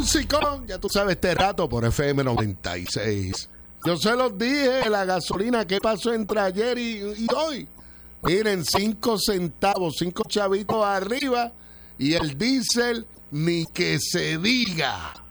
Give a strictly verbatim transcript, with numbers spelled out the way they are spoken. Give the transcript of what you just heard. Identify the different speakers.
Speaker 1: musicón, ya tú sabes, este rato por F M noventa y seis. Yo se los dije, la gasolina, ¿qué pasó entre ayer y, y hoy? Miren, cinco centavos, cinco chavitos arriba, y el diésel ni que se diga.